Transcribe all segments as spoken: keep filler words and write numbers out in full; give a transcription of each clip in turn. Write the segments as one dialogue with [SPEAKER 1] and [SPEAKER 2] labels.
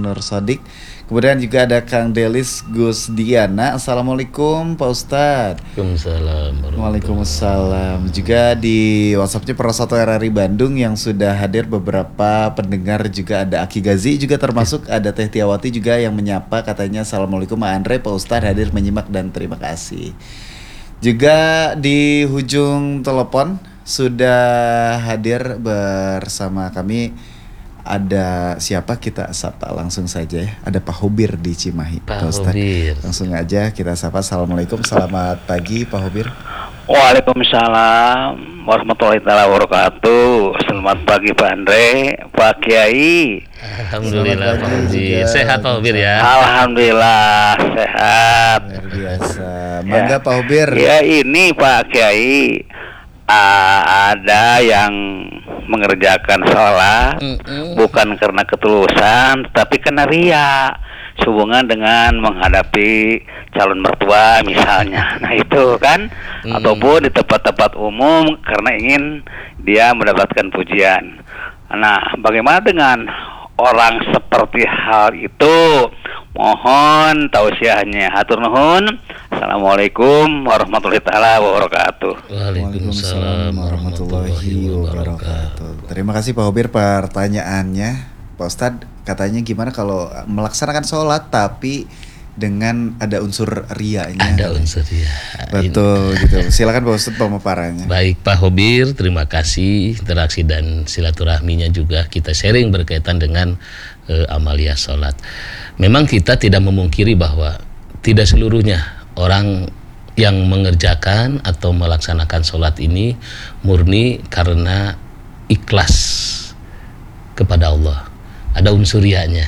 [SPEAKER 1] Nur Sodik. Kemudian juga ada Kang Delis Gusdiana. Assalamualaikum Pak Ustadz.
[SPEAKER 2] Waalaikumsalam.
[SPEAKER 1] Waalaikumsalam. Juga di WhatsAppnya Persatu R R I Bandung yang sudah hadir beberapa pendengar, juga ada Aki Gazi, juga termasuk ada Teh Tiawati juga yang menyapa, katanya Assalamualaikum Pak Andre, Pak Ustadz hadir menyimak dan terima kasih. Juga di hujung telepon sudah hadir bersama kami, ada siapa, kita sapa langsung saja ya. Ada Pak Hobir di Cimahi.
[SPEAKER 2] Pak Hobir.
[SPEAKER 1] Langsung aja kita sapa. Assalamualaikum, selamat pagi Pak Hobir.
[SPEAKER 3] Waalaikumsalam warahmatullahi wabarakatuh. Selamat pagi Pak Andre, Pak Kiai.
[SPEAKER 2] Alhamdulillah Pak Hobir. Sehat Pak Hobir ya?
[SPEAKER 3] Alhamdulillah sehat.
[SPEAKER 1] Luar biasa. Mangga ya. Pak Hobir.
[SPEAKER 3] Ya ini Pak Kiai, uh, ada yang mengerjakan sholat mm-mm. bukan karena ketulusan, tapi karena ria, sehubungan dengan menghadapi calon mertua misalnya. Nah itu kan, mm. ataupun di tempat-tempat umum karena ingin dia mendapatkan pujian. Nah bagaimana dengan orang seperti hal itu? Mohon tausiahnya. Hatur nuhun. Assalamualaikum warahmatullahi taala wabarakatuh.
[SPEAKER 2] Waalaikumsalam warahmatullahi wabarakatuh.
[SPEAKER 1] Terima kasih Pak Hobir pertanyaannya. Pak Ustadz, katanya gimana kalau melaksanakan sholat tapi dengan ada unsur rianya?
[SPEAKER 2] Ada unsur ria.
[SPEAKER 1] Betul gitu. Silakan Pak Ustadz pemaparannya.
[SPEAKER 2] Baik Pak Hobir, terima kasih. Interaksi dan silaturahminya juga kita sharing berkaitan dengan uh, amalia sholat. Memang kita tidak memungkiri bahwa tidak seluruhnya orang yang mengerjakan atau melaksanakan sholat ini murni karena ikhlas kepada Allah. Ada unsur rianya.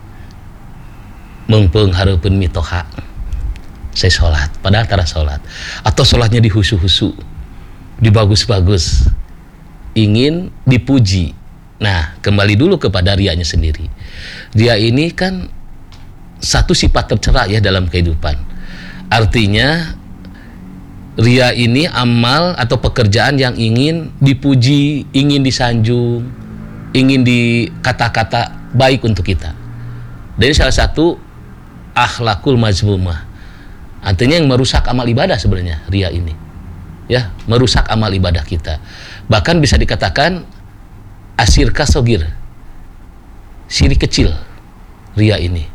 [SPEAKER 2] Mengpeung hareupeun mitoha, saya sholat, padahal tara sholat, atau sholatnya dihusu-husu, dibagus-bagus, ingin dipuji. Nah, kembali dulu kepada rianya sendiri. Ria ini kan satu sifat tercela ya dalam kehidupan. Artinya ria ini amal atau pekerjaan yang ingin dipuji, ingin disanjung, ingin dikata-kata baik untuk kita. Dan salah satu akhlakul mazmumah. Artinya yang merusak amal ibadah sebenarnya ria ini. Ya, merusak amal ibadah kita. Bahkan bisa dikatakan asyirka sogir. Syirik kecil ria ini.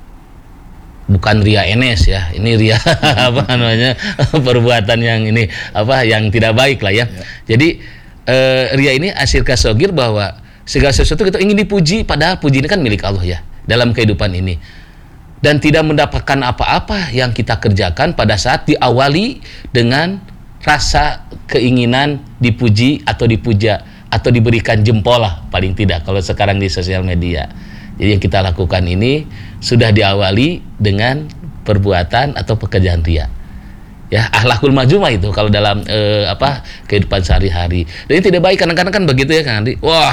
[SPEAKER 2] Bukan ria enes ya, ini ria apa namanya perbuatan yang ini apa yang tidak baik lah ya. ya. Jadi eh, ria ini asyirka sogir, bahwa segala sesuatu kita ingin dipuji, padahal puji ini kan milik Allah ya dalam kehidupan ini, dan tidak mendapatkan apa-apa yang kita kerjakan pada saat diawali dengan rasa keinginan dipuji atau dipuja atau diberikan jempol lah paling tidak kalau sekarang di sosial media. Jadi yang kita lakukan ini sudah diawali dengan perbuatan atau pekerjaan ria. Ya, akhlakul mazmumah itu kalau dalam eh, apa kehidupan sehari-hari. Dan ini tidak baik, kadang-kadang kan begitu ya Kang Andi. Wah.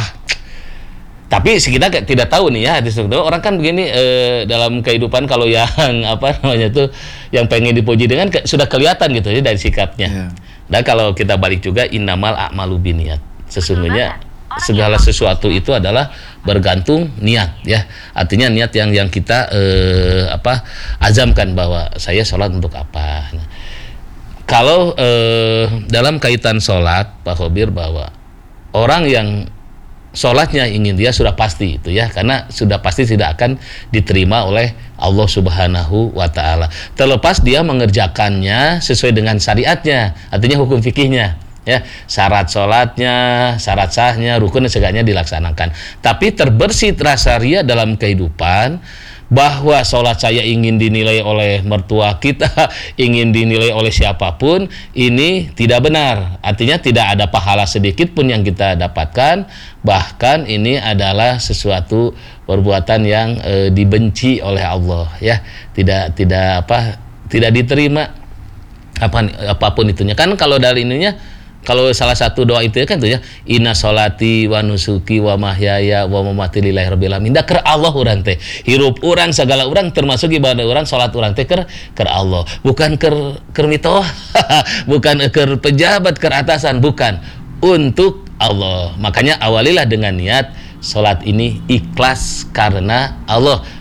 [SPEAKER 2] Tapi kita tidak tahu nih ya, orang kan begini eh, dalam kehidupan kalau yang apa namanya tuh yang pengen dipuji dengan ke, sudah kelihatan gitu ya dari sikapnya. Yeah. Dan kalau kita balik juga innamal a'malu binniyat. Sesungguhnya segala sesuatu itu adalah bergantung niat ya, artinya niat yang yang kita eh, apa azamkan bahwa saya sholat untuk apa. Nah, kalau eh, dalam kaitan sholat Pak Hobir, bahwa orang yang sholatnya ingin dia sudah pasti itu ya, karena sudah pasti tidak akan diterima oleh Allah Subhanahu wa Ta'ala, terlepas dia mengerjakannya sesuai dengan syariatnya, artinya hukum fikihnya. Ya, syarat sholatnya, syarat sahnya, rukun dan segala dilaksanakan. Tapi terbersih rasa ria dalam kehidupan, bahwa sholat saya ingin dinilai oleh mertua kita, ingin dinilai oleh siapapun, ini tidak benar. Artinya tidak ada pahala sedikit pun yang kita dapatkan. Bahkan ini adalah sesuatu perbuatan yang e, dibenci oleh Allah. Ya, tidak tidak apa, tidak diterima apa apapun itunya. Kan kalau dari ininya, kalau salah satu doa itu ya kan tuh ya, inna sholati wa nusuki wa mahyaya wa mamati lillahi rabbil alamin. Da keur Allah urang teh. Hirup urang segala urang termasuk ibadah urang salat urang teh keur keur Allah. Bukan keur keur mitoah. Bukan keur pejabat, keur atasan, bukan. Untuk Allah. Makanya awalilah dengan niat salat ini ikhlas karena Allah.